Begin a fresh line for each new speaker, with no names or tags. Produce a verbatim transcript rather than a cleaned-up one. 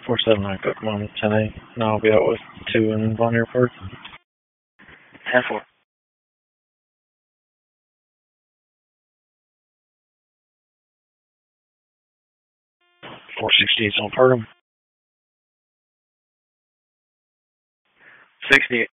four seven nine Cook Mom ten A. Now I'll be out with two in Vaughn Airport.
ten four.
four sixty-eight on Perham.
sixty-eight.